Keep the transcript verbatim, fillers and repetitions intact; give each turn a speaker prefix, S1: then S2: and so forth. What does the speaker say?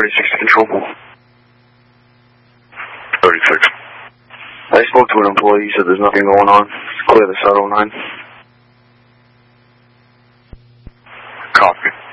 S1: thirty-six to control.
S2: thirty-six.
S1: I spoke to an employee. He said there's nothing going on. Clear the side oh nine.
S2: Copy.